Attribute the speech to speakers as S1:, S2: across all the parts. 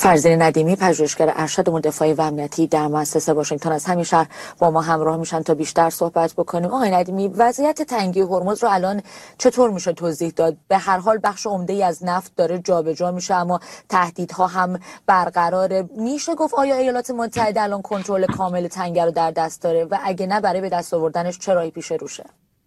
S1: فرزین ندیمی، پژوهشگر ارشد امور دفاعی و امنیتی در مؤسسه واشنگتن از همین شهر با ما همراه میشن تا بیشتر صحبت بکنیم. آقای ندیمی، وضعیت تنگی هرمز رو الان چطور میشه توضیح داد؟ به هر حال بخش عمده‌ای از نفت داره جابجا میشه، اما تهدیدها هم برقراره. میشه گفت آیا ایالات متحده الان کنترل کامل تنگه رو در دست داره و اگه نه، برای به دست آوردنش چه راهی پیش روشه؟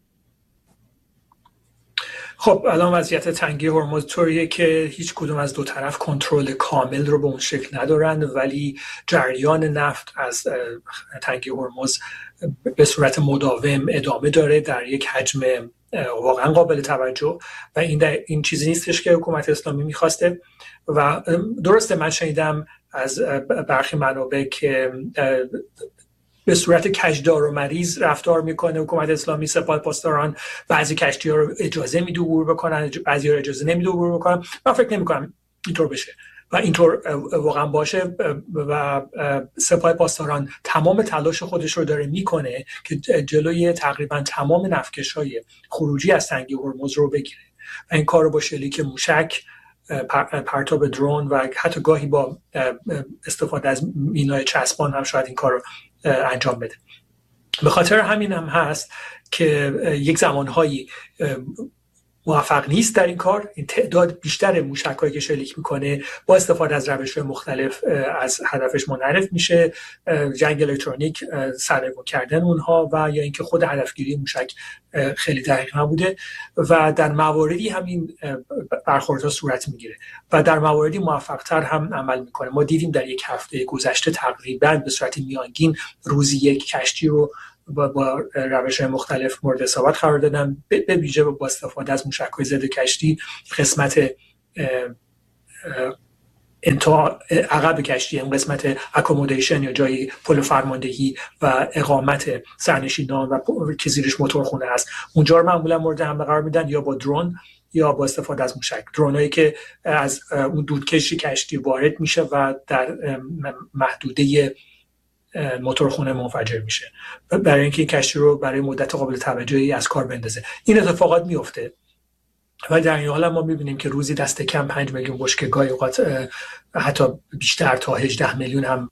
S2: خب الان وضعیت تنگی هرمز طوریه که هیچ کدوم از دو طرف کنترل کامل رو به اون شکل ندارن، ولی جریان نفت از تنگی هرمز به صورت مداوم ادامه داره در یک حجم واقعا قابل توجه و این چیزی نیستش که حکومت اسلامی میخواسته. و درسته من شنیدم از برخی منابع که به صورت کجدار و مریض رفتار میکنه حکومت اسلامی، سپاه پاسداران بعضی کشتی‌ها رو اجازه میده عبور بکنن، بعضی رو اجازه نمیده عبور بکنن. من فکر نمی‌کنم اینطور بشه و اینطور واقعا باشه و سپاه پاسداران تمام تلاش خودش رو داره میکنه که جلوی تقریبا تمام نفتکش‌های خروجی از تنگی هرمز رو بگیره و این کار رو با شلیک موشک، پرتاب درون و حتی گاهی با استفاده از مینای چسبان هم شاید این کار رو انجام بده. به خاطر همین هم هست که یک زمانهایی موفق نیست در این کار. این تعداد بیشتر موشک‌هایی که شلیک میکنه با استفاده از روش‌های مختلف از هدفش منحرف میشه، جنگ الکترونیک، سرنگون کردن اونها و یا اینکه خود هدفگیری موشک خیلی دقیق نبوده و در مواردی همین برخوردها صورت میگیره و در مواردی موفق‌تر هم عمل میکنه. ما دیدیم در یک هفته گذشته تقریبا به صورت میانگین روزی یک کشتی رو با روش‌های مختلف مورد اصابت قرار دادن، به ویژه با استفاده از موشک‌های ضد کشتی. قسمت عقب کشتی، این قسمت اکومودیشن یا جای پل فرماندهی و اقامت سرنشینان و که زیرش موتورخونه است، اونجا رو معمولا مورد حمله قرار میدن یا با درون یا با استفاده از موشک. درونایی که از اون دودکشی کشتی وارد میشه و در محدوده موتورخونه منفجر میشه برای اینکه این کشتی رو برای مدت قابل توجهی از کار بندازه. این اتفاقات میفته ولی در این حال ما میبینیم که روزی دست کم 5 میلیون بشکه، گاهی اوقات حتی بیشتر تا 18 میلیون هم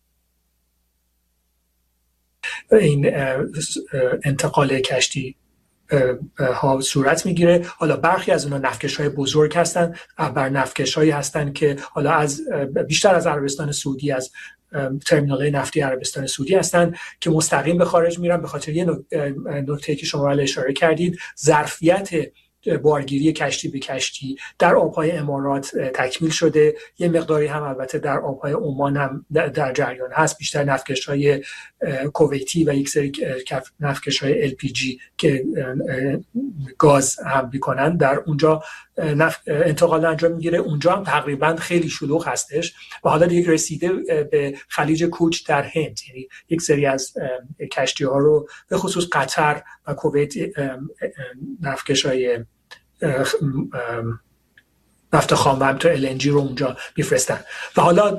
S2: این انتقال کشتی ها صورت میگیره. حالا برخی از اونها نفتکش‌های بزرگ هستن، بر نفتکش‌هایی هستن که حالا از بیشتر از عربستان سعودی، از ترمینال‌های نفتی عربستان سعودی هستن که مستقیم به خارج میرن. به خاطر یه نکته که شما اشاره کردید، ظرفیت بارگیری کشتی به کشتی در آبهای امارات تکمیل شده، یه مقداری هم البته در آبهای عمان هم در جریان هست. بیشتر نفتکش‌های کویتی و یک سری نفتکش‌های LPG که گاز هم میکنن در اونجا انتقال انجام میگیره. اونجا هم تقریبا خیلی شلوغ هستش و حالا دیگه رسیده به خلیج کوچ در هند، یعنی یک سری از کشتی ها رو به خصوص قطر و کویت نفتکش‌های نفت خام و همینطور LNG رو اونجا میفرستن و حالا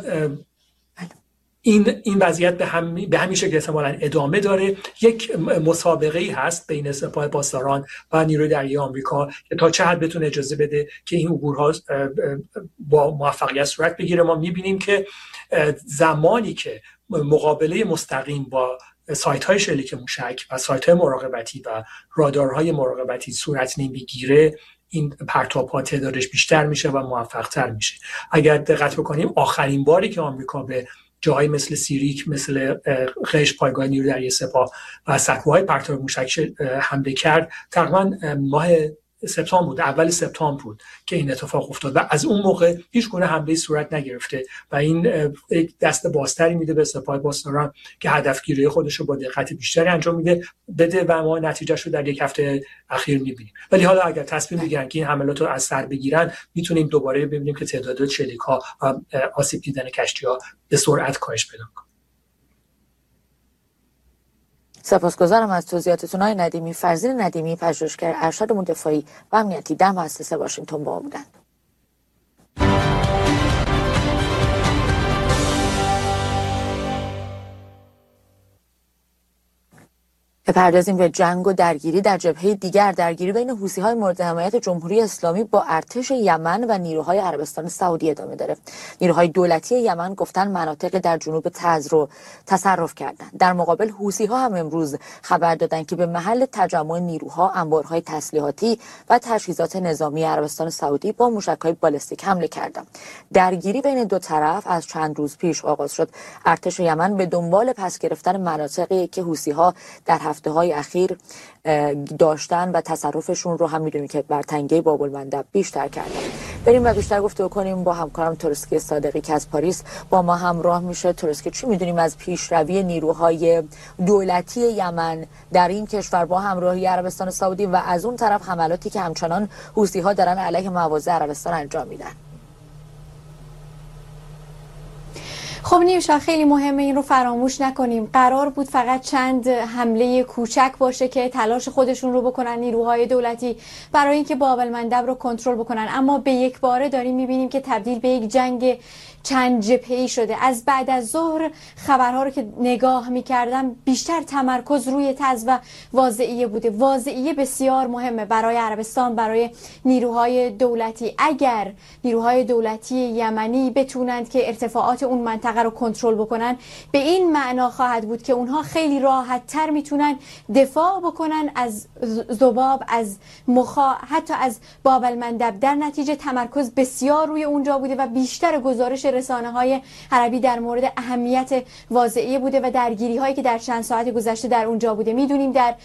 S2: این وضعیت به همین شکل احتمالاً ادامه داره. یک مسابقه‌ای هست بین سپاه پاسداران و نیروی دریایی آمریکا که تا چه حد بتونه اجازه بده که این عبورها با موفقیت صورت بگیره. ما می‌بینیم که زمانی که مقابله مستقیم با سایت‌های شلیک موشک و سایت‌های مراقبتی و رادارهای مراقبتی صورت نمیگیره، این پرتاب‌ها تعدادش بیشتر میشه و موفق‌تر میشه. اگر دقت بکنیم آخرین باری که آمریکا به جاهای مثل سیریک، مثل قشم، پایگاه نیروی دریایی سپاه و سکوهای پرتاب موشک حمله کرد، تقریبا ماه سپتامبر بود، اول سپتامبر بود که این اتفاق افتاد و از اون موقع هیچ گونه حمله صورت نگرفته و این یک دست بازتری میده به سپاه پاسداران که هدفگیری خودش رو با دقت بیشتری انجام بده و ما نتیجهش رو در یک هفته اخیر میبینیم. ولی حالا اگر تصمیم بگیرن که این حملات رو از سر بگیرن، میتونیم دوباره ببینیم که تعداد شلیک‌ها و آسیب دیدن کشتی‌ها به سرعت کاهش پیدا کنه.
S1: سپاسگزارم از توضیحاتتون آقای ندیمی. فرزین ندیمی، پژوهشگر ارشد امور دفاعی و امنیتی در مؤسسه واشنگتن با ما بودند. بپردازیم به جنگ و درگیری در جبهه دیگر. درگیری بین حوثی‌های مورد حمایت جمهوری اسلامی با ارتش یمن و نیروهای عربستان سعودی ادامه داره. نیروهای دولتی یمن گفتن مناطق در جنوب تعز رو تصرف کردن. در مقابل حوثی‌ها هم امروز خبر دادن که به محل تجمع نیروها انبارهای تسلیحاتی و تجهیزات نظامی عربستان سعودی با موشک‌های بالستیک حمله کردند. درگیری بین دو طرف از چند روز پیش آغاز شد. ارتش یمن به دنبال پس گرفتن مناطقی که حوثی‌ها در هفته‌های اخیر داشتن و تصرفشون رو هم می‌دونیم که بر تنگه باب‌المندب بیشتر کردن. بریم و بیشتر گفتگو کنیم با همکارم تورسکی صادقی که از پاریس با ما همراه میشه. تورسکی، چی می‌دونیم از پیشروی نیروهای دولتی یمن در این کشور با همراهی عربستان سعودی و از اون طرف حملاتی که همچنان حوثی‌ها دارن علیه مواضع عربستان انجام میدن؟
S3: خب نیوشا، خیلی مهمه این رو فراموش نکنیم. قرار بود فقط چند حمله کوچک باشه که تلاش خودشون رو بکنن نیروهای دولتی برای اینکه باب‌المندب رو کنترل بکنن، اما به یک باره داریم میبینیم که تبدیل به یک جنگ چند جبهه‌ای شده. از بعد از ظهر خبرها رو که نگاه می‌کردم بیشتر تمرکز روی تعز و واضعیه بوده. واضعیه بسیار مهمه برای عربستان، برای نیروهای دولتی. اگر نیروهای دولتی یمنی بتونند که ارتفاعات اون منطقه رو کنترل بکنن، به این معنا خواهد بود که اونها خیلی راحت‌تر میتونن دفاع بکنن از ذباب، از مخا، حتی از باب‌المندب. در نتیجه تمرکز بسیار روی اونجا بوده و بیشتر گزارش رسانه‌های عربی در مورد اهمیت واضعیه بوده و درگیری‌هایی که در چند ساعت گذشته در اونجا بوده. میدونیم در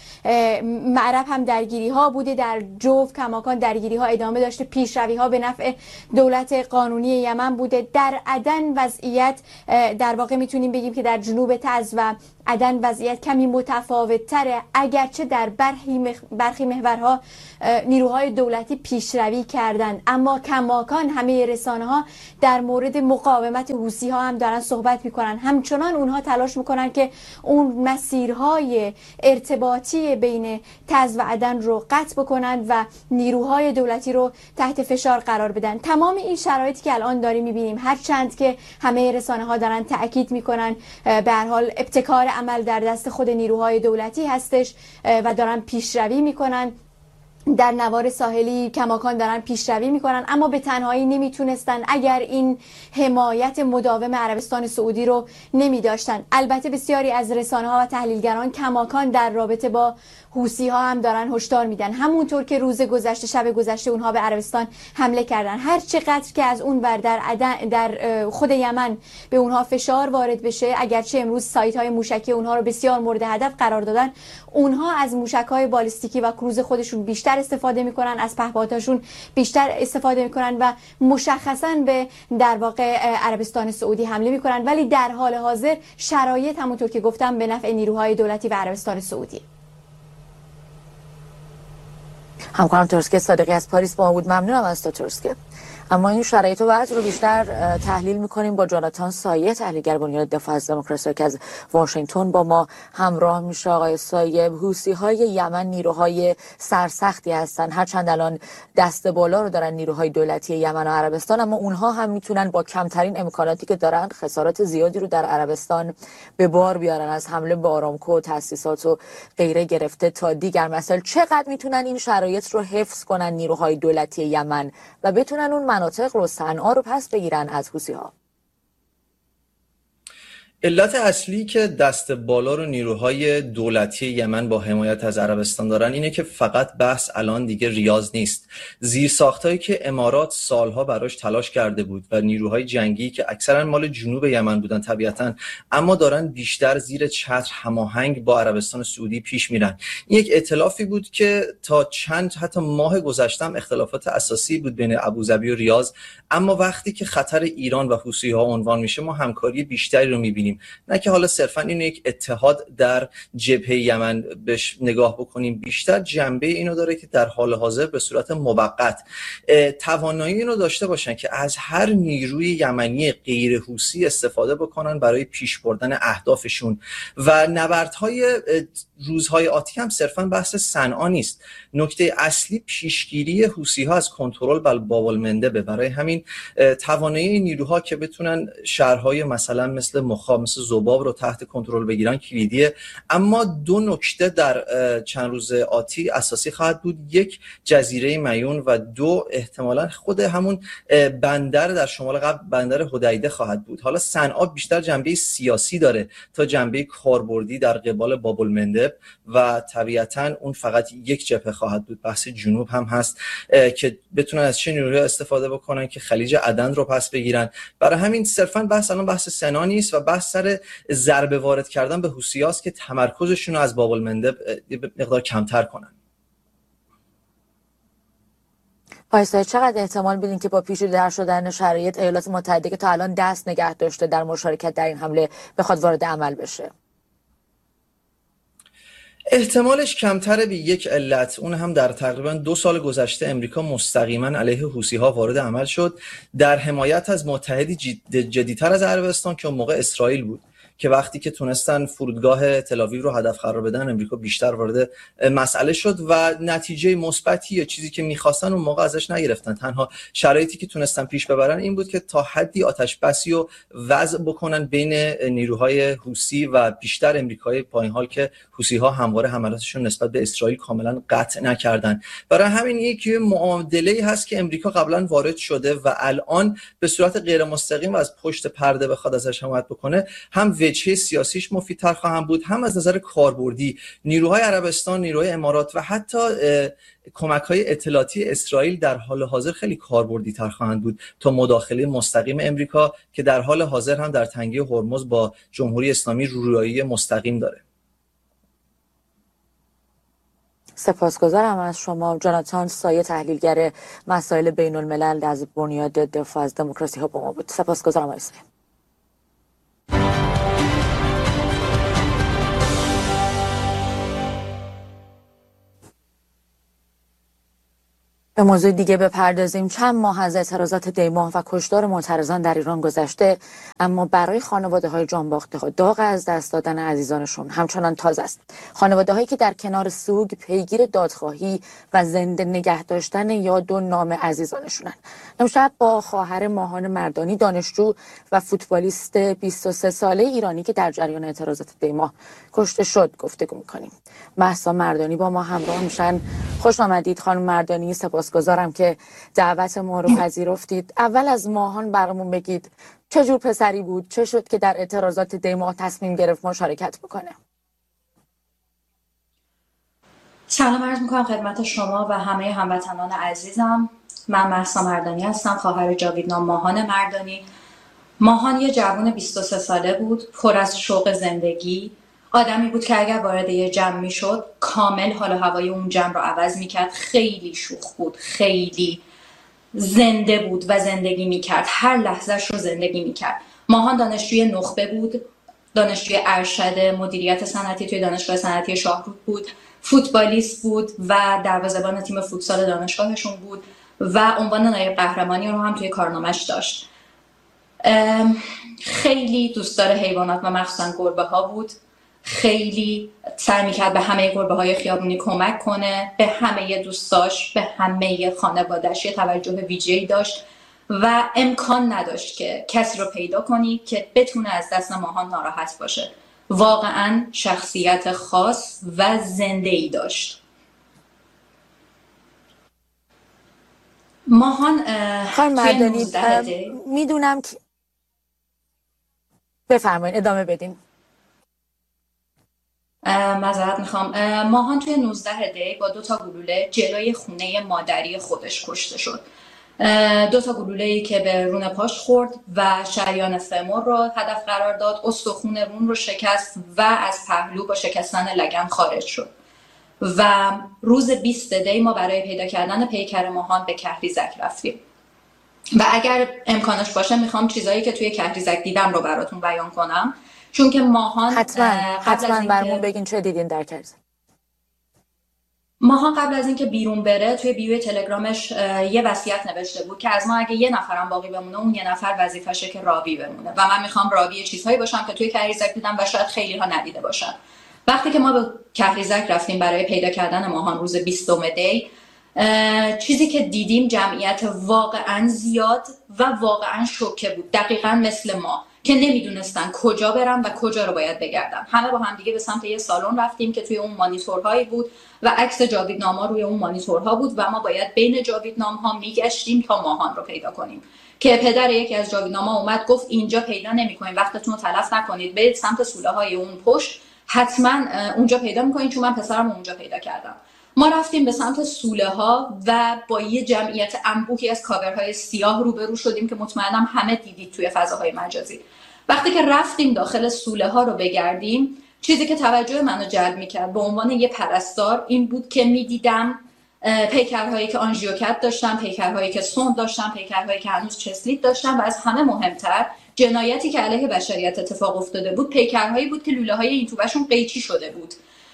S3: معرب هم درگیری‌ها بوده، در جوف کماکان درگیری‌ها ادامه داشته، پیشروی‌ها به نفع دولت قانونی یمن بوده. در عدن وضعیت در واقع میتونیم بگیم که در جنوب تعز و عدن وضعیت کمی متفاوت تره، اگرچه در برخی محورها نیروهای دولتی پیشروی کردند، اما کماکان همه رسانه ها در مورد مقاومت حوثی ها هم دارن صحبت میکنن. همچنان اونها تلاش میکنن که اون مسیرهای ارتباطی بین تعز و عدن رو قطع بکنن و نیروهای دولتی رو تحت فشار قرار بدن. تمام این شرایطی که الان داریم میبینیم، هر چند که همه رسانه ها دارن تاکید میکنن به هر حال ابتکار عمل در دست خود نیروهای دولتی هستش و دارن پیشروی میکنن، در نوار ساحلی کماکان دارن پیشروی میکنن، اما به تنهایی نمیتونستن اگر این حمایت مداوم عربستان سعودی رو نمیداشتن. البته بسیاری از رسانه ها و تحلیلگران کماکان در رابطه با حوثی ها هم دارن هشدار میدن، همونطور که روز گذشته، شب گذشته اونها به عربستان حمله کردن. هر چقدر که از اون ور در خود یمن به اونها فشار وارد بشه، اگرچه امروز سایت های موشکی اونها رو بسیار مورد هدف قرار دادن، اونها از موشک های بالستیکی و کروز خودشون بیشتر استفاده میکنن، از پهپادهاشون بیشتر استفاده میکنن و مشخصا به در واقع عربستان سعودی حمله میکنن. ولی در حال حاضر شرایط همونطور که گفتم به نفع نیروهای دولتی و عربستان سعودی.
S1: همکارم تورسکی صادقی از پاریس با ما بود. ممنونم از تو تورسکی. اما این شرایط و وضع رو بیشتر تحلیل میکنیم با جاناتان سایه، تحلیلگر بنیاد دفاع از دموکراسی که از واشنگتن با ما همراه میشه. آقای سایه، حوثی‌های یمن نیروهای سرسختی هستن، هرچند الان دست بالا رو دارن نیروهای دولتی یمن و عربستان، اما اونها هم میتونن با کمترین امکاناتی که دارن خسارات زیادی رو در عربستان به بار بیارن، از حمله به آرامکو و تأسیسات و غیره گرفته تا دیگر مسائل. چقدر میتونن این شرایط رو حفظ کنن نیروهای دولتی یمن و بتونن اون مناطق رو، صنعا رو پس بگیرن از حوثی‌ها؟
S4: علت اصلی که دست بالا رو نیروهای دولتی یمن با حمایت از عربستان دارن اینه که فقط بحث الان دیگه ریاض نیست. زیرساختایی که امارات سالها براش تلاش کرده بود و نیروهای جنگی که اکثرا مال جنوب یمن بودن طبیعتاً، اما دارن بیشتر زیر چتر هماهنگ با عربستان سعودی پیش میرن. این یک ائتلافی بود که تا چند حتی ماه گذشته هم اختلافات اساسی بود بین ابوظبی و ریاض، اما وقتی که خطر ایران و حوثی‌ها عنوان میشه ما همکاری بیشتری رو میبینیم. نه که حالا صرفا این یک اتحاد در جبهه یمن بهش نگاه بکنیم، بیشتر جنبه اینو داره که در حال حاضر به صورت موقت توانایی اینو داشته باشن که از هر نیروی یمنی غیر حوثی استفاده بکنن برای پیش بردن اهدافشون. و نبردهای روزهای آتی هم صرفا بحث صنعا نیست. نکته اصلی پیشگیری حوثی‌ها از کنترل باب‌المندب. برای همین توانایی نیروها که بتونن شهرهای مثلا مثل مخا، مثل ذباب رو تحت کنترل بگیرن کلیدیه. اما دو نکته در چند روز آتی اساسی خواهد بود: یک، جزیره میون و دو، احتمالاً خود همون بندر در شمال غرب، بندر حدیده خواهد بود. حالا صنعا بیشتر جنبه سیاسی داره تا جنبه کاربردی در قبال باب المندب و طبیعتاً اون فقط یک جبهه خواهد بود. بحث جنوب هم هست که بتونن از چه نیروهایی استفاده بکنن که خلیج عدن رو پس بگیرن. برای همین صرفاً بحث الان بحث سنا نیست و بحث سر ضربه وارد کردن به حوثی‌هاست که تمرکزشون رو از باب المندب مقدار کمتر کنن.
S1: آیسای چقدر احتمال میدین که با پیچیده‌تر شدن شرایط ایالات متحده که تا الان دست نگه داشته در مشارکت در این حمله بخواد وارد عمل بشه؟
S4: احتمالش کمتره به یک علت، اون هم در تقریبا 2 سال گذشته امریکا مستقیما علیه حوثی‌ها وارد عمل شد در حمایت از متحدی جدی‌تر از عربستان که اون موقع اسرائیل بود، که وقتی که تونستن فرودگاه تل‌آویو رو هدف قرار بدن امریکا بیشتر وارد مسئله شد و نتیجه مثبتی، چیزی که می‌خواستن اون موقع ازش نگرفتن. تنها شرایطی که تونستن پیش ببرن این بود که تا حدی آتش بسی رو وضع بکنن بین نیروهای حوثی و بیشتر امریکای، با این حال که حوثی‌ها همواره حملاتشون نسبت به اسرائیل کاملا قطع نکردن. برای همین یکی معادله‌ای هست که امریکا قبلا وارد شده و الان به صورت غیر مستقیم از پشت پرده بخواد ازش حمایت بکنه، هم وجهه سیاسیش مفیدتر خواهم بود، هم از نظر کاربردی نیروهای عربستان، نیروهای امارات و حتی کمک‌های اطلاعاتی اسرائیل در حال حاضر خیلی کاربردی تر خواهند بود تا مداخله مستقیم امریکا که در حال حاضر هم در تنگه هرمز با جمهوری اسلامی رویایی مستقیم داره.
S1: سپاسگزارم از شما جاناتان سایه، تحلیلگر مسائل بین الملل از بنیاد دفاع از دموکراسی ها با ما بود. سپاسگزارم آقای سایه. به موضوع دیگه بپردازیم. چند ماه از اعتراضات دیماه و کشتار معترضان در ایران گذشته، اما برای خانواده‌های جانباخته‌ها داغ از دست دادن عزیزانشون همچنان تازه است. خانواده‌هایی که در کنار سوگ پیگیر دادخواهی و زنده نگه داشتن یاد و نام عزیزانشونن. امشب با خواهر ماهان مردانی، دانشجو و فوتبالیست 23 ساله ایرانی که در جریان اعتراضات دیماه کشته شد گفتگو می‌کنیم. مهسا مردانی با ما همراه میشن. خوش آمدید خانم مردانی. سپاسگزارم که دعوت ما رو پذیرفتید. اول از ماهان برامون بگید چه جور پسری بود؟ چه شد که در اعتراضات دیماه تصمیم گرفت مشارکت بکنه؟
S5: سلام عرض میکنم خدمت شما و همه هموطنان عزیزم. من مهسا مردانی هستم، خواهر جاویدنام ماهان مردانی. ماهان یه جوان 23 ساله بود، پر از شوق زندگی. آدمی بود که اگر وارد یه جمع میشد کامل حال و هوای اون جمع رو عوض میکرد. خیلی شوخ بود، خیلی زنده بود و زندگی میکرد، هر لحظهش رو زندگی میکرد. ماهان دانشجوی نخبه بود، دانشجوی ارشد مدیریت صنعتی توی دانشگاه صنعتی شاهرود بود، فوتبالیست بود و دروازه‌بان تیم فوتسال دانشگاهشون بود و عنوان نایب قهرمانی رو هم توی کارنامه‌اش داشت. خیلی دوست داره حیوانات و مخصوصا گربه‌ها بود. خیلی سعی میکرد به همه گربه‌های خیابونی کمک کنه، به همه دوستاش، به همه خانواده‌اش توجه ویژه‌ای داشت و امکان نداشت که کسی رو پیدا کنی که بتونه از دست ماهان ناراحت باشه. واقعا شخصیت خاص و زنده‌ای داشت. ماهان
S1: خانم مردانی میدونم که بفرمایید ادامه بدین.
S5: معذرت میخوام. ماهان توی 19 دی با 2 گلوله جلوی خونه مادری خودش کشته شد. 2 گلوله‌ای که به رون پاش خورد و شریان فمور رو هدف قرار داد، استخون رون رو شکست و از پهلو با شکستن لگن خارج شد. و روز 20 دی ما برای پیدا کردن پیکر ماهان به کهریزک رفتیم و اگر امکانش باشه میخوام چیزایی که توی کهریزک دیدم رو براتون بیان کنم، چون که ماهان
S1: حتما برامون بگین چه دیدین در کهریزک.
S5: ماهان قبل از اینکه بیرون بره توی بیوی تلگرامش یه وصیت نوشته بود که از ما اگه یه نفرم باقی بمونه اون یه نفر وظیفشه که راوی بمونه و من میخوام راوی چیزهایی باشم که توی کهریزک دیدم و شاید خیلی ها ندیده باشن. وقتی که ما به کهریزک رفتیم برای پیدا کردن ماهان روز 20 دی، چیزی که دیدیم جمعیت واقعا زیاد و واقعا شوکه بود، دقیقاً مثل ما که نمیدونستن کجا برن و کجا رو باید بگردن. همه با هم دیگه به سمت یه سالن رفتیم که توی اون مانیتورهایی بود و عکس جاویدنامه‌ها روی اون مانیتورها بود و ما باید بین جاویدنامه‌ها میگشتیم تا ماهان رو پیدا کنیم. که پدر یکی از جاویدنامه‌ها اومد گفت اینجا پیدا نمی‌کنید، وقتتون رو تلف نکنید، برید سمت سوله‌های اون پشت، حتما اونجا پیدا می‌کنید، چون من پسرم اونجا پیدا کردم. ما رفتیم به سمت سوله‌ها و با یه جمعیت انبوهی از کاورهای سیاه روبرو شدیم که مطمئنم همه دیدید توی فضاهای مجازی. وقتی که رفتیم داخل سوله‌ها رو بگردیم، چیزی که توجه منو جلب می‌کرد به عنوان یه پرستار این بود که می‌دیدم پیکرهایی که آنژیوکت داشتن، پیکرهایی که سوند داشتن، پیکرهایی که هنوز چسلیت داشتن و از همه مهمتر جنایتی که علیه بشریت اتفاق افتاده بود پیکرهایی بود که لوله‌های این توبهشون قیچی شده بود.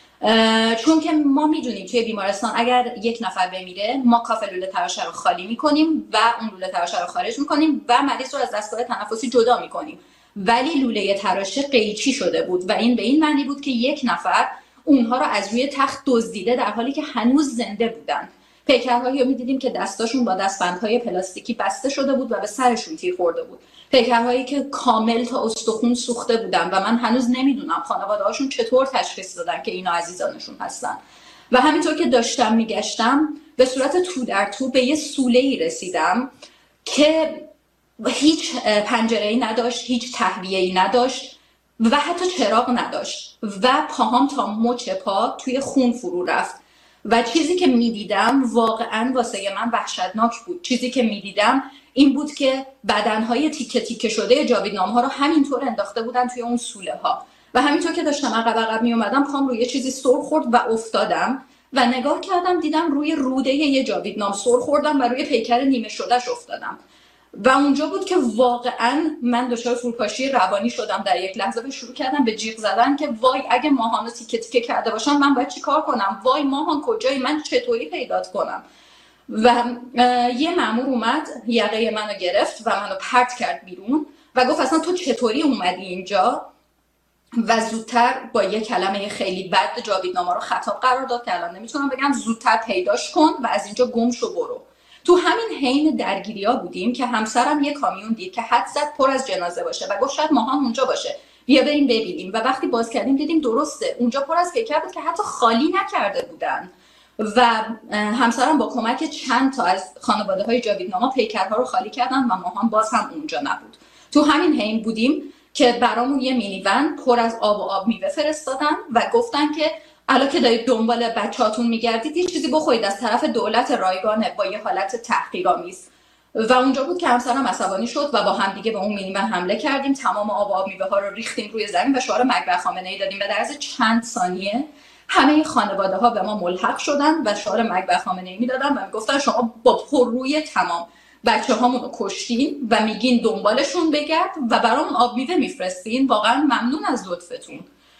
S5: چون که ما میدونیم توی بیمارستان اگر یک نفر بمیره ما کاف لوله تراشه رو خالی میکنیم و اون لوله تراشه رو خارج میکنیم و مریض رو از دستگاه تنفسی جدا میکنیم، ولی لوله تراشه قیچی شده بود و این به این معنی بود که یک نفر اونها رو از روی تخت دزدیده در حالی که هنوز زنده بودن. پیکرهایی رو میدیدیم که دستاشون با دستبندهای پلاستیکی بسته شده بود و به سرشون تیر خورده بود، پیکرهایی که کامل تا استخون سوخته بودن و من هنوز نمیدونم خانواده‌هاشون چطور تشخیص دادن که اینا عزیزانشون هستن. و همینطور که داشتم میگشتم به صورت تو در تو به یه سوله‌ای رسیدم که هیچ پنجره‌ای نداشت، هیچ تهویه‌ای نداشت و حتی چراغ نداشت و پاهام تا مچ پا توی خون فرو رفت و چیزی که میدیدم واقعا واسه من وحشتناک بود. چیزی که میدیدم این بود که بدنهای تیکه تیکه شده جاویدنامه‌ها رو همینطور انداخته بودن توی اون سوله ها و همینطور که داشتم عقب می اومدم پام روی چیزی سر خورد و افتادم و نگاه کردم دیدم روی روده یه جاویدنام سر خوردم و روی پیکر نیمه شدهش افتادم و اونجا بود که واقعا من دچار فروپاشی روانی شدم. در یک لحظه به شروع کردم به جیغ زدن که وای اگه ماهانو تیکه تیکه کرده باشم من باید چی کار کنم؟ وای ماهان کجایی؟ من چطوری پیدات کنم؟ و یه مأمور اومد یقه منو گرفت و منو پرت کرد بیرون و گفت اصلا تو چطوری اومدی اینجا؟ و زودتر با یه کلمه خیلی بد جاویدنامه رو خطاب قرار داد که الان نمیتونم بگم، زودتر پیداش کن و از اینجا گم شو برو. تو همین حین درگیریا بودیم که همسرم یه کامیون دید که حد زد پر از جنازه باشه و گفت شاید ماهان اونجا باشه، بیا بریم ببینیم. و وقتی باز کردیم دیدیم درسته اونجا پر از پیکر بود که حتی خالی نکرده بودن و همسرم با کمک چند تا از خانواده‌های جاویدنامه پیکرها رو خالی کردن و ماهان باز هم اونجا نبود. تو همین حین بودیم که برامون یه مینیون پر از آب و آب میوه فرستادن و گفتن که الان که دارید دنبال بچه‌هاتون میگردید یه چیزی بخورید از طرف دولت رایگانه با یه حالت تحقیرآمیز. و اونجا بود که همسرم عصبانی شد و با هم دیگه به اون مینیون حمله کردیم، تمام آب و آب میوه ها رو ریختیم روی زمین و شعار مکبر خامنه‌ای دادیم و در عرض چند ثانیه همه خانواده ها به ما ملحق شدن و شعار مکبر خامنه‌ای میدادن و میگفتن شما با پرروی تمام بچه‌هامون رو کشتین و میگین دنبالشون بگرد و برام آب میوه میفرستین، واقعا ممنون از لطفتون.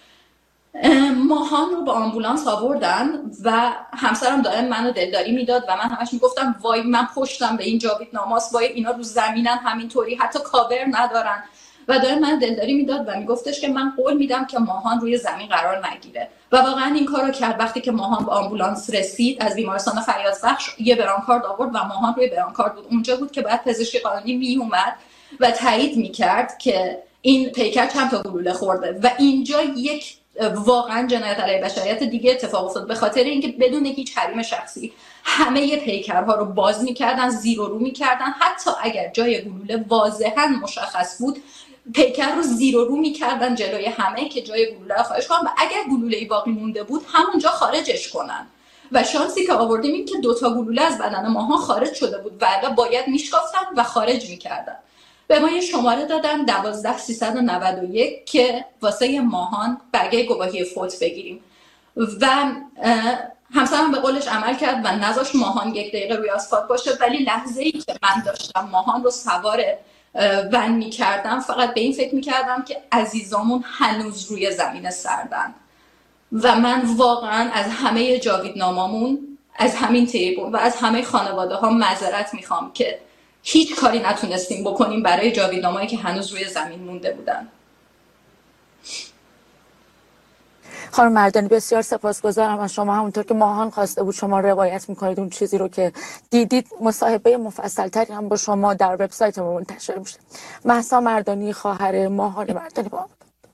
S5: ماهان رو با آمبولانس آوردن و همسرم دائم منو دلداری میداد و من همش میگفتم وای من پشتم به این جاویدنامه‌ست، وای اینا رو زمینن همینطوری حتی کاور ندارن و دائم من دلداری میداد و میگفتش که من قول میدم که ماهان روی زمین قرار نگیره و واقعا این کارو کرد. وقتی که ماهان با آمبولانس رسید از بیمارستان فیاضبخش یه برانکارد آورد و ماهان روی برانکارد بود. اونجا بود که بعد پزشک قانونی میومد و تایید میکرد که این پیکر چند تا گلوله خورده و اینجا یک واقعا جنایت علیه بشریت دیگه اتفاق افتاد به خاطر اینکه بدون هیچ حریم شخصی همه پیکرها رو باز میکردن، زیر و رو میکردن، حتی اگر جای گلوله واضحا مشخص بود پیکر رو زیر و رو میکردن جلوی همه که جای گلوله رو خارج کنن و اگر گلوله‌ای باقی مونده بود همونجا خارجش کنن. و شانسی که آوردیم این که 2 تا گلوله از بدن ماها خارج شده بود و بعد میشکافتن و خارج میکردن. به ما یه شماره دادن 12391 که واسه ماهان برگه گواهی فوت بگیریم و همسرم به قولش عمل کرد و نذاشت ماهان 1 دقیقه روی آسفالت باشه، ولی لحظه‌ای که من داشتم ماهان رو سوار ون میکردم فقط به این فکر میکردم که عزیزامون هنوز روی زمین سردن و من واقعا از همه جاویدنامامون، از همین تریبون و از همه خانواده ها معذرت میخوام که هیچ کاری نتونستیم بکنیم برای جاویدنامه‌ای که هنوز روی زمین مونده بودن.
S1: خانم مردانی بسیار سپاسگزارم از شما. همونطور که ماهان خواسته بود شما روایت میکنید اون چیزی رو که دیدید. مصاحبه مفصل تری هم با شما در وبسایت ما منتشر میشه. مهسا مردانی خواهر ماهان مردانی با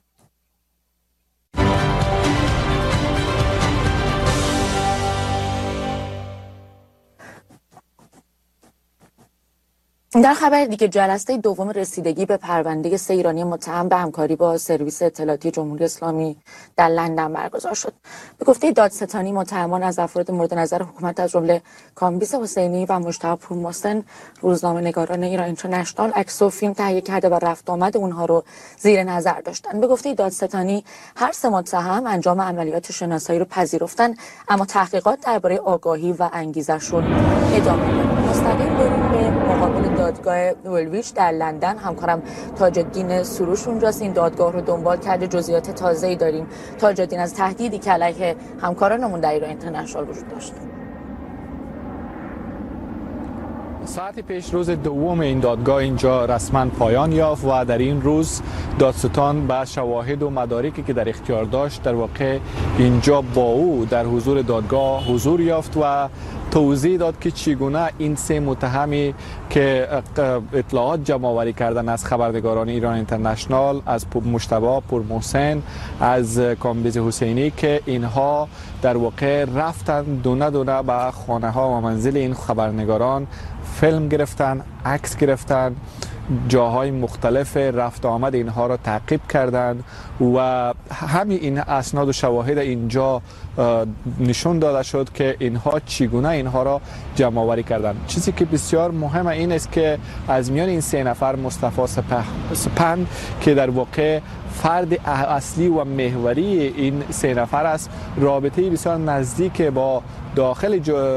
S1: در خبر دیگه جلسه دوم رسیدگی به پرونده 3 ایرانی متهم به همکاری با سرویس اطلاعاتی جمهوری اسلامی در لندن برگزار شد. به گفته دادستانی متهمان از افراد مورد نظر حکومت از جمله کامبیس حسینی و مجتبی پورمحسن روزنامه‌نگاران ایران اینترنشنال عکس و فیلم تهیه کرده و رفت آمد اونها رو زیر نظر داشتن. به گفته دادستانی هر 3 متهم انجام عملیات شناسایی رو پذیرفتن، اما تحقیقات درباره آگاهی و انگیزشون ادامه داره. مستقیم بریم به مقابل دادگاه وولویچ در لندن. همکارم تاج الدین سروش اونجاست، این دادگاه رو دنبال کرده. جزئیات تازه‌ای داریم تاج الدین از تهدیدی که علیه همکارانمون در ایران اینترنشنال وجود داشت.
S6: ساعت پیش روز دوم این دادگاه اینجا رسما پایان یافت و در این روز دادستان با شواهد و مدارکی که در اختیار داشت در واقع اینجا با او در حضور دادگاه حضور یافت و توضیح داد که چگونه این 3 متهمی که اطلاعات جمع آوری کردن از خبرنگاران ایران اینترنشنال، از مجتبی پورمحسن، از کامبیز حسینی، که اینها در واقع رفتن دونه دونه به خانه ها و منزل این خبرنگاران، فیلم گرفتن، عکس گرفتن، جاهای مختلف رفت آمد اینها را تعقیب کردند و همین این اسناد و شواهد اینجا نشون داده شد که اینها چگونه اینها را جمع آوری کردند. چیزی که بسیار مهمه این است که از میان این 3 نفر مصطفی سپند که در واقع فرد اصلی و محوری این 3 نفر است، رابطه بسیار نزدیک با داخل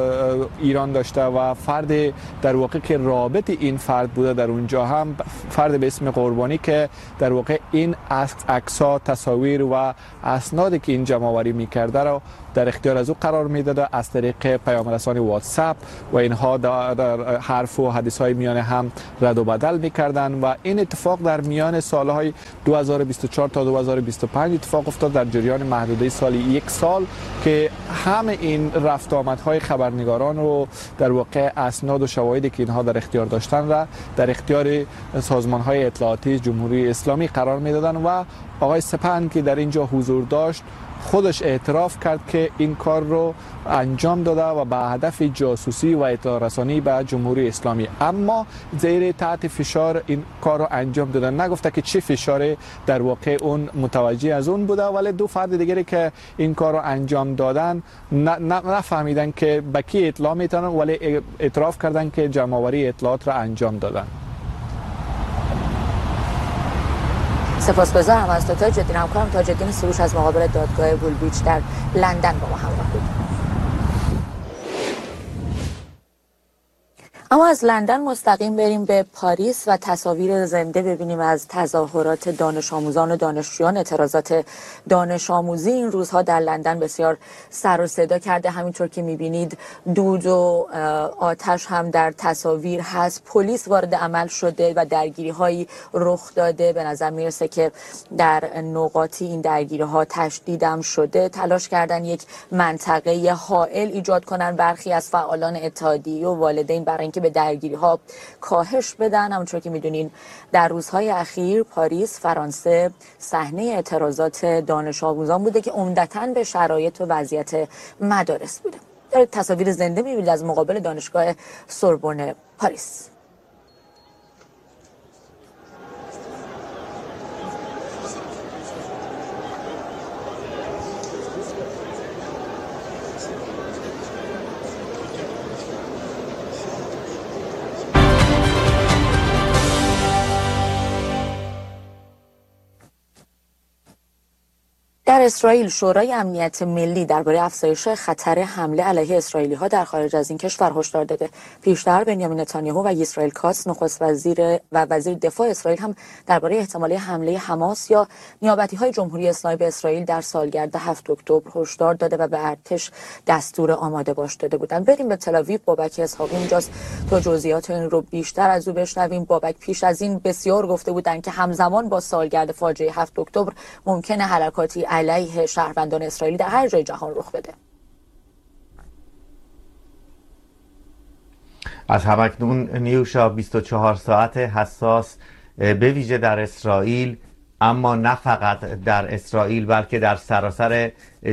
S6: ایران داشته و فرد در واقع که رابط این فرد بوده در اونجا هم فرد به اسم قربانی که در واقع این عکس‌ها، تصاویر و اسنادی که این جمع آوری می‌کرده را در اختیار از او قرار میداده از طریق پیام‌رسانی واتساپ و اینها در حرف و حدیث‌های میان هم رد و بدل می‌کردند و این اتفاق در میان سال‌های 2024 تا 2025 اتفاق افتاد در جریان محدوده سالی 1 سال که همه این رفت آمدهای خبرنگاران رو در واقع اسناد و شواهدی که اینها در اختیار داشتن را در اختیار سازمان‌های اطلاعاتی جمهوری اسلامی قرار میدادن و آقای سپند که در اینجا حضور داشت خودش اعتراف کرد که این کار رو انجام داده و به هدف جاسوسی و اطلاع رسانی به جمهوری اسلامی، اما زیر تحت فشار این کار رو انجام دادن. نگفته که چه فشاری در واقع اون متوجه از اون بوده، ولی 2 فرد دیگری که این کار رو انجام دادن نفهمیدن که به کی اطلاع میتونن، ولی اعتراف کردن که جمع آوری اطلاعات را انجام دادن.
S1: سپاسگزارم از تاج الدین. همکارم تاج الدین سروش از مقابل دادگاه وولویچ در لندن با ما همراه بود. اما از لندن مستقیم بریم به پاریس و تصاویر زنده ببینیم از تظاهرات دانش آموزان و دانشجویان. اعتراضات دانش آموزی این روزها در لندن بسیار سر و صدا کرده. همینطور که میبینید دود و آتش هم در تصاویر هست. پلیس وارد عمل شده و درگیری هایی رخ داده. به نظر میرسه که در نقاطی این درگیری ها تشدیدم شده. تلاش کردن یک منطقه حائل ایجاد کنن برخی از فعالان اتحادیه و والدین برای اینکه به درگیری ها کاهش بدن. همونطور که میدونین در روزهای اخیر پاریس، فرانسه صحنه اعتراضات دانش آموزان بوده که عمدتاً به شرایط و وضعیت مدارس بوده. در تصاویر زنده میبینید از مقابل دانشگاه سوربن پاریس. در اسرائیل شورای امنیت ملی درباره افزایش خطر حمله علیه اسرائیلی‌ها در خارج از این کشور هشدار داده. پیشتر بنیامین نتانیاهو و اسرائیل کاتس نخست وزیر و وزیر دفاع اسرائیل هم درباره احتمالی حمله حماس یا نیابتی‌های جمهوری اسلامی به اسرائیل در سالگرد 7 اکتبر هشدار داده و به ارتش دستور آماده باش داده بودند. بریم به تل آویو. بابک اسحاقی اونجاست تا جزئیات این رو بیشتر از او بشنویم. بابک، پیش از این بسیار گفته بودند که همزمان با سالگرد فاجعه 7 اکتبر ممکنه حرکاتی علیه شهروندان اسرائیلی در هر جای جهان رخ بده.
S7: از همکنون نیوشا 24 ساعت حساس به ویژه در اسرائیل، اما نه فقط در اسرائیل بلکه در سراسر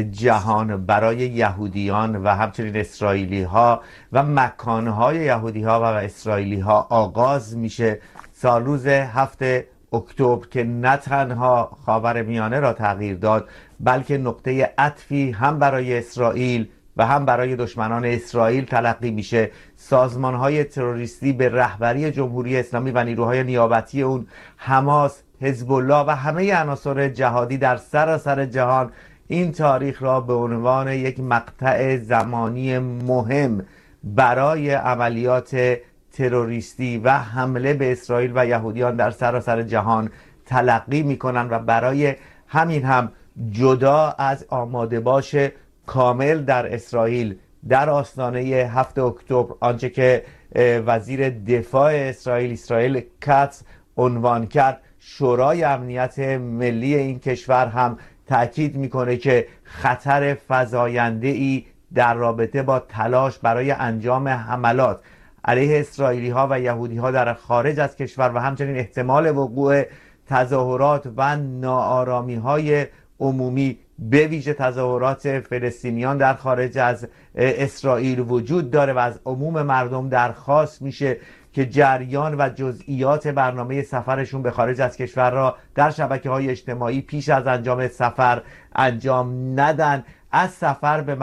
S7: جهان برای یهودیان و همچنین اسرائیلی ها و مکانهای یهودی ها و اسرائیلی ها آغاز میشه. سالروز 7 اکتبر که نه تنها خاورمیانه را تغییر داد بلکه نقطه عطفی هم برای اسرائیل و هم برای دشمنان اسرائیل تلقی میشه. سازمان‌های تروریستی به رهبری جمهوری اسلامی و نیروهای نیابتی اون، حماس، حزب الله و همه عناصر جهادی در سراسر جهان این تاریخ را به عنوان یک مقطع زمانی مهم برای عملیات تروریستی و حمله به اسرائیل و یهودیان در سراسر جهان تلقی میکنن و برای همین هم جدا از آماده باش کامل در اسرائیل در آستانه 7 اکتبر آنچه که وزیر دفاع اسرائیل کاتس عنوان کرد، شورای امنیت ملی این کشور هم تأکید میکنه که خطر فزاینده‌ای در رابطه با تلاش برای انجام حملات علیه اسرائیلی ها و یهودی ها در خارج از کشور و همچنین احتمال وقوع تظاهرات و ناآرامی های عمومی به ویژه تظاهرات فلسطینیان در خارج از اسرائیل وجود داره و از عموم مردم درخواست میشه که جریان و جزئیات برنامه سفرشون به خارج از کشور را در شبکه‌های اجتماعی پیش از انجام سفر انجام ندن. از سفر به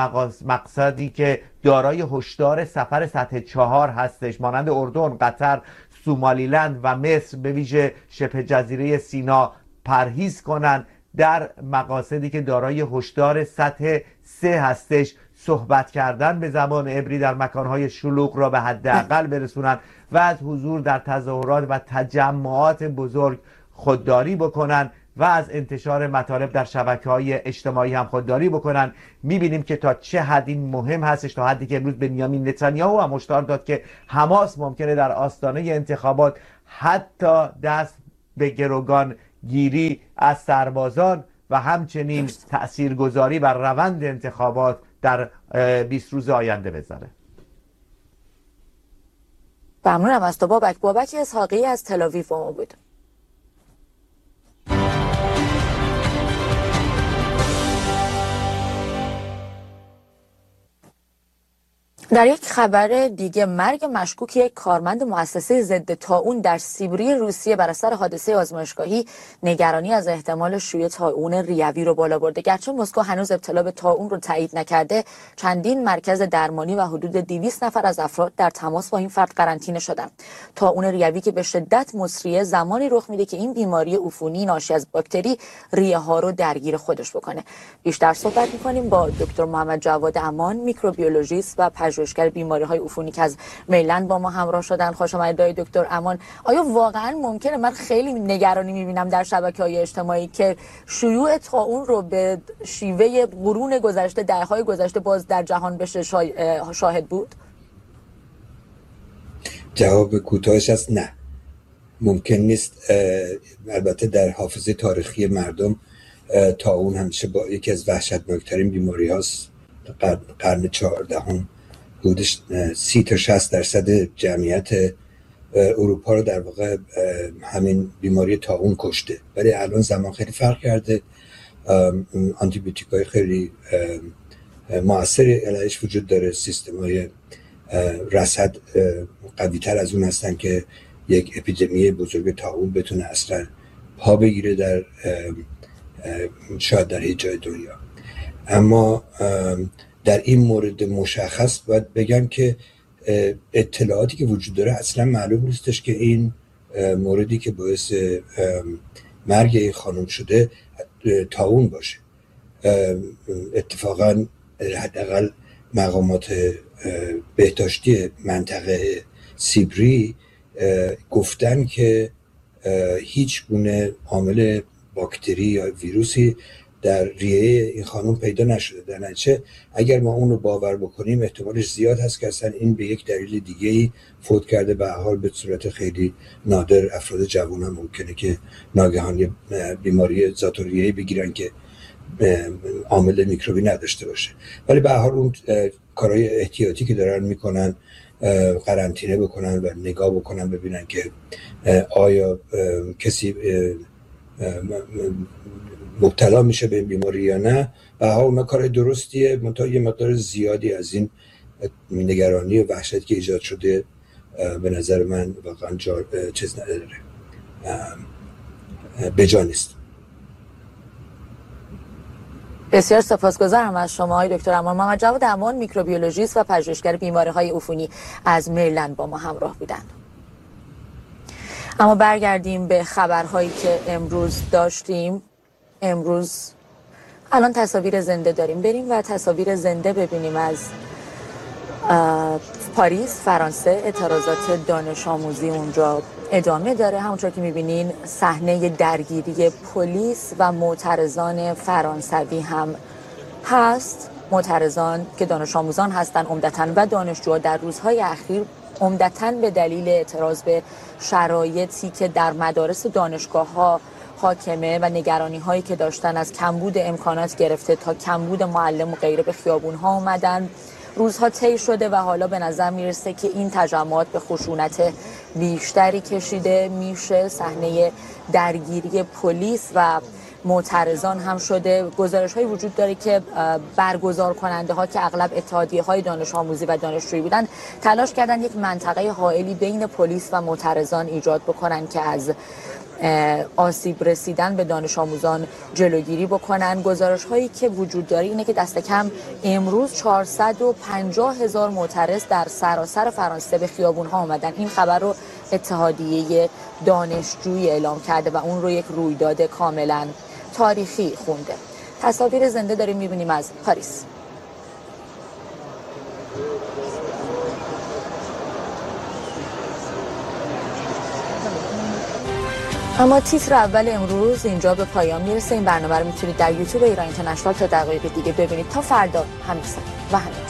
S7: مقصدی که دارای هشدار سفر سطح 4 هستش، مانند اردن، قطر، سومالیلند و مصر به ویژه شبه جزیره سینا پرهیز کنند. در مقاصدی که دارای هشدار سطح 3 هستش، صحبت کردن به زبان عبری در مکانهای شلوغ را به حداقل برسونن و از حضور در تظاهرات و تجمعات بزرگ خودداری بکنن و از انتشار مطالب در شبکه‌های اجتماعی هم خودداری بکنن. می‌بینیم که تا چه حد این مهم هستش، تا حدی که امروز بنیامین نتانیاهو هم هشدار داد که حماس ممکنه در آستانه انتخابات حتی دست به گروگان گیری از سربازان و همچنین تأثیرگذاری بر روند انتخابات در 20 روز آینده بذاره.
S1: ممنونم از تو بابک اسحاقی از تل‌آویو با ما بود. در یک خبر دیگه، مرگ مشکوک یک کارمند مؤسسه ضد طاعون در سیبری روسیه بر اثر حادثه آزمایشگاهی نگرانی از احتمال شیوع طاعون ریوی رو بالا برده. گرچه مسکو هنوز ابتلا به طاعون رو تایید نکرده، چندین مرکز درمانی و حدود 200 نفر از افراد در تماس با این فرد قرنطینه شدن. طاعون ریوی که به شدت مسریع زمانی رخ میده که این بیماری عفونی ناشی از باکتری ریه ها رو درگیر خودش بکنه. بیشتر صحبت می‌کنیم با دکتر محمد جواد امان، میکروبیولوژیست و پژوهشگر بیماری‌های عفونی که از میلند با ما همراه شدن. خوش آمدید دکتر امان. آیا واقعا ممکنه، من خیلی نگرانی می‌بینم در شبکه‌های اجتماعی، که شیوع طاعون رو به شیوه قرون گذشته، دهه‌های گذشته باز در جهان بشه شاهد بود؟
S8: جواب کوتاهش است نه، ممکن نیست. البته در حافظه تاریخی مردم طاعون همیشه با یکی از وحشتناکترین بیماری هاست. قرن 14 حدودش 30 تا 60% جمعیت اروپا رو در واقع همین بیماری طاعون کشته. ولی الان زمان خیلی فرق کرده، آنتی بیوتیک‌های خیلی مؤثری علیهش وجود داره، سیستم‌های رصد قوی‌تر از اون هستن که یک اپیدمی بزرگ طاعون بتونه اصلا پا بگیره در شاید در هیچ جای دنیا. اما در این مورد مشخص باید بگم که اطلاعاتی که وجود داره اصلا معلوم نیستش که این موردی که باعث مرگ این خانم شده طاعون باشه. اتفاقا حداقل مقامات بهداشتی منطقه سیبری گفتن که هیچ گونه عامل باکتری یا ویروسی در ریه این خانم پیدا نشده. در نتیجه اگر ما اون رو باور بکنیم احتمالش زیاد هست که اصلا این به یک دلیل دیگه‌ای فوت کرده. به هر حال به صورت خیلی نادر افراد جوان هم ممکنه که ناگهان بیماری ذات الریه‌ای بگیرن که عامل میکروبی نداشته باشه. ولی به هر حال اون کارهای احتیاطی که دارن میکنن، قرنطینه بکنن و نگاه بکنن ببینن که آیا کسی مبتلا میشه به این بیماری یا نه، و ها اونا کار درستیه. منتها یه مقدار زیادی از این نگرانی و وحشتی که ایجاد شده به نظر من واقعا چیز نداره، بجا نیست.
S1: بسیار سپاسگزارم از شما آقای دکتر امان. محمد جواد امان، میکروبیولوژیست و پژوهشگر بیماری‌های عفونی از مریلند با ما همراه بودند. اما برگردیم به خبرهایی که امروز داشتیم. امروز الان تصاویر زنده داریم، بریم و تصاویر زنده ببینیم از پاریس، فرانسه. اعتراضات دانش آموزی اونجا ادامه داره. همونطور که میبینین صحنه درگیری پلیس و معترضان فرانسوی هم هست. معترضان که دانش آموزان هستن عمدتاً و دانشجوها در روزهای اخیر عمدتاً به دلیل اعتراض به شرایطی که در مدارس و دانشگاه‌ها حاکمه و نگرانی هایی که داشتن از کمبود امکانات گرفته تا کمبود معلم و غیره به خیابون ها اومدن. روزها طی شده و حالا به نظر میرسه که این تجمعات به خشونت بیشتری کشیده میشه. صحنه درگیری پلیس و معترضان هم شده. گزارش هایی وجود داره که برگزار کننده ها که اغلب اتحادیه های دانش آموزی و دانشجویی بودن تلاش کردن یک منطقه حائلی بین پلیس و معترضان ایجاد بکنن که از آسیب رسیدن به دانش آموزان جلوگیری بکنن. گزارش هایی که وجود داره اینه که دست کم امروز 450,000 معترض در سراسر فرانسه به خیابون ها آمدن. این خبر رو اتحادیه دانشجویی اعلام کرده و اون رو یک رویداد کاملا تاریخی خونده. تصاویر زنده داریم میبینیم از پاریس. اما تیتر اول امروز اینجا به پایان میرسه. این برنامه رو میتونید در یوتیوب ایران اینترنشنال تا دقایق دیگه ببینید. تا فردا همیشه و همیشه